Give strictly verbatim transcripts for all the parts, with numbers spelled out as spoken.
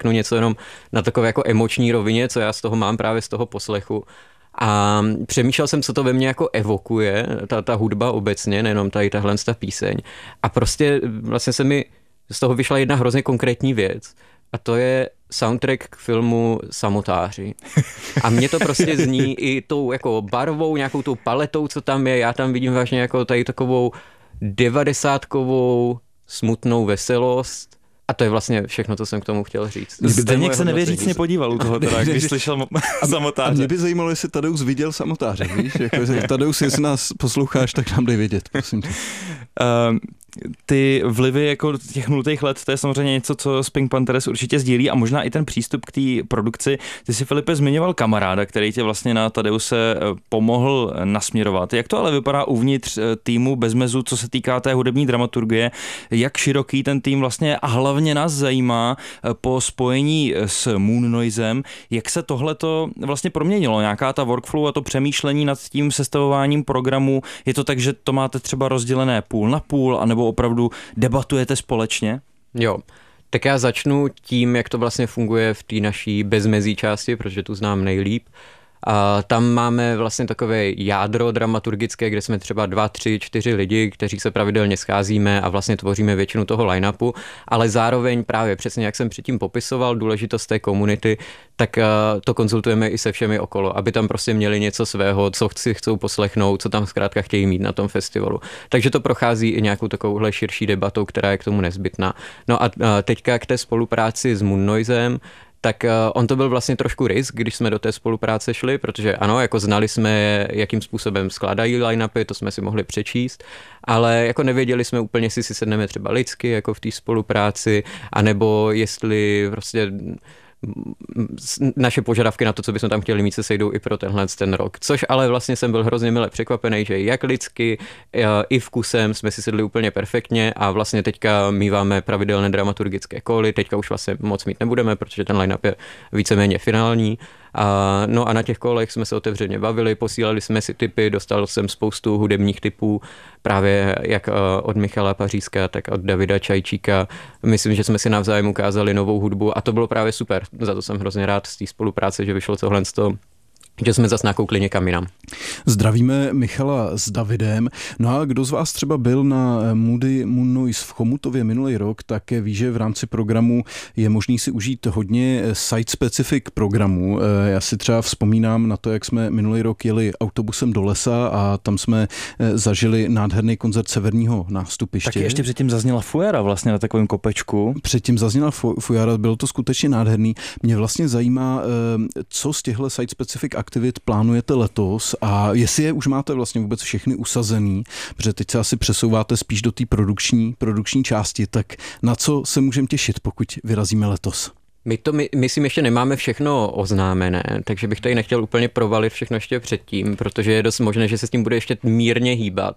řeknu něco jenom na takové jako emoční rovině, co já z toho mám právě z toho poslechu. A přemýšlel jsem, co to ve mně jako evokuje, ta, ta hudba obecně, nejenom tady tahle ta píseň. A prostě vlastně se mi z toho vyšla jedna hrozně konkrétní věc. A to je soundtrack k filmu Samotáři. A mně to prostě zní i tou jako barvou, nějakou tou paletou, co tam je. Já tam vidím vážně jako tady takovou devadesátkovou smutnou veselost. A to je vlastně všechno, co jsem k tomu chtěl říct. Zdeněk se nevěřícně podíval u toho, teda, když slyšel Samotáře. A mě by zajímalo, jestli Tadeus viděl Samotáře, víš? Jako, Tadeus, jestli nás posloucháš, tak nám dej vědět, prosím tě. Um, ty vlivy jako těch nultých let, to je samozřejmě něco, co s Pink Panthers určitě sdílí a možná i ten přístup k té produkci. Ty si, Filipe, zmiňoval kamaráda, který tě vlastně na Tadeuse pomohl nasměrovat. Jak to ale vypadá uvnitř týmu Bezmezu, co se týká té hudební dramaturgie? Jak široký ten tým vlastně a hlavně nás zajímá po spojení s Moon Noisem, jak se tohleto vlastně proměnilo? Nějaká ta workflow a to přemýšlení nad tím sestavováním programu, je to tak, že to máte třeba rozdělené půl na půl, anebo opravdu debatujete společně? Jo, tak já začnu tím, jak to vlastně funguje v té naší bezmezí části, protože tu znám nejlíp. A tam máme vlastně takové jádro dramaturgické, kde jsme třeba dva, tři, čtyři lidi, kteří se pravidelně scházíme a vlastně tvoříme většinu toho line-upu, ale zároveň právě přesně, jak jsem předtím popisoval důležitost té komunity, tak to konzultujeme i se všemi okolo, aby tam prostě měli něco svého, co si chcou poslechnout, co tam zkrátka chtějí mít na tom festivalu. Takže to prochází i nějakou takovouhle širší debatou, která je k tomu nezbytná. No a teďka k té spolupráci s Moon Noisem, tak on to byl vlastně trošku risk, když jsme do té spolupráce šli, protože ano, jako znali jsme, jakým způsobem skládají line-upy, to jsme si mohli přečíst, ale jako nevěděli jsme úplně, jestli si sedneme třeba lidsky, jako v té spolupráci, anebo jestli prostě naše požadavky na to, co bychom tam chtěli mít, se sejdou i pro tenhle ten rok. Což ale vlastně jsem byl hrozně mile překvapený, že jak lidsky, i vkusem jsme si sedli úplně perfektně a vlastně teďka míváme pravidelné dramaturgické koly, teďka už vlastně moc mít nebudeme, protože ten line-up je víceméně finální. A, no a na těch kolech jsme se otevřeně bavili, posílali jsme si tipy, dostal jsem spoustu hudebních tipů, právě jak od Michala Pařízka, tak od Davida Čajčíka. Myslím, že jsme si navzájem ukázali novou hudbu a to bylo právě super. Za to jsem hrozně rád z té spolupráce, že vyšlo tohle z toho, že jsme zas nakoukli někam jinam. Zdravíme Michala s Davidem. No a kdo z vás třeba byl na Moody Moon Noise v Chomutově minulý rok, tak ví, že v rámci programu je možný si užít hodně site-specific programů. Já si třeba vzpomínám na to, jak jsme minulý rok jeli autobusem do lesa a tam jsme zažili nádherný koncert Severního nástupiště. Tak ještě předtím zazněla fujara vlastně na takovém kopečku. Předtím zazněla fujara, bylo to skutečně nádherný. Mě vlastně zajímá, co z těchto site-specific aktivit plánujete letos a jestli je už máte vlastně vůbec všechny usazený, protože teď se asi přesouváte spíš do té produkční, produkční části, tak na co se můžeme těšit, pokud vyrazíme letos? My to, my, myslím, ještě nemáme všechno oznámené, takže bych tady nechtěl úplně provalit všechno ještě předtím, protože je dost možné, že se s tím bude ještě mírně hýbat.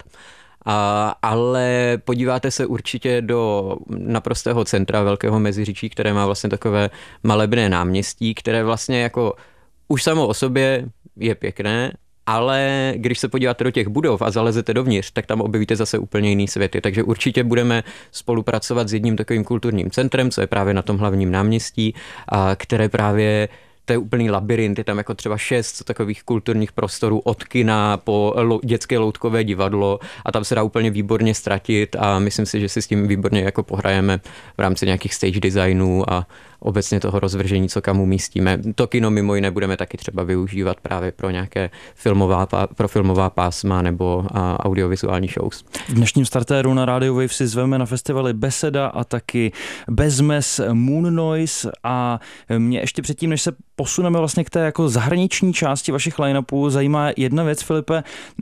A, ale podíváte se určitě do naprostého centra Velkého Meziříčí, které má vlastně takové malebné náměstí, které vlastně jako už samo o sobě je pěkné, ale když se podíváte do těch budov a zalezete dovnitř, tak tam objevíte zase úplně jiný světy. Takže určitě budeme spolupracovat s jedním takovým kulturním centrem, co je právě na tom hlavním náměstí, a které právě to je úplný labirint, je tam jako třeba šest takových kulturních prostorů od kina po dětské loutkové divadlo a tam se dá úplně výborně ztratit a myslím si, že si s tím výborně jako pohrajeme v rámci nějakých stage designů a obecně toho rozvržení, co kam umístíme. To kino mimo jiné budeme taky třeba využívat právě pro nějaké filmová, pro filmová pásma nebo audiovizuální shows. V dnešním startéru na Radio Wave si zveme na festivaly Beseda a taky Bezmez Moon Noise a mě ještě předtím, než se posuneme vlastně k té jako zahraniční části vašich line-upů, zajímá jedna věc, Filipe.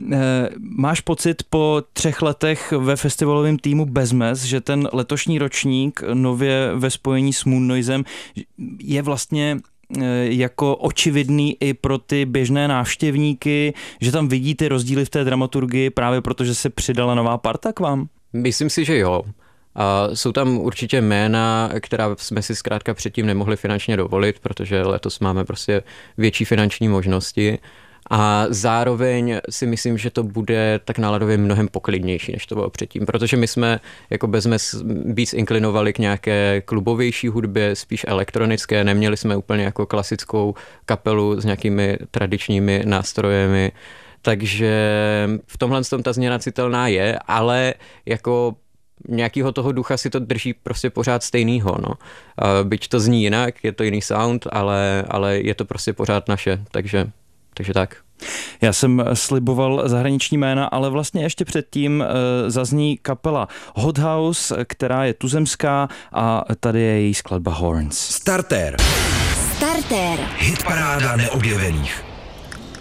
Máš pocit po třech letech ve festivalovém týmu Bezmez, že ten letošní ročník nově ve spojení s Moon Noisem je vlastně jako očividný i pro ty běžné návštěvníky, že tam vidí ty rozdíly v té dramaturgii právě protože se přidala nová parta k vám? Myslím si, že jo. A jsou tam určitě jména, která jsme si zkrátka předtím nemohli finančně dovolit, protože letos máme prostě větší finanční možnosti. A zároveň si myslím, že to bude tak náladově mnohem poklidnější, než to bylo předtím, protože my jsme jako bezmes víc inklinovali k nějaké klubovější hudbě, spíš elektronické, neměli jsme úplně jako klasickou kapelu s nějakými tradičními nástrojemi, takže v tomhle tom ta změna citelná je, ale jako nějakýho toho ducha si to drží prostě pořád stejnýho, no. Byť to zní jinak, je to jiný sound, ale, ale je to prostě pořád naše, takže, takže tak. Já jsem sliboval zahraniční jména, ale vlastně ještě předtím e, zazní kapela Hot House, která je tuzemská a tady je její skladba Horns. Startér. Startér. Hitparáda neobjevených.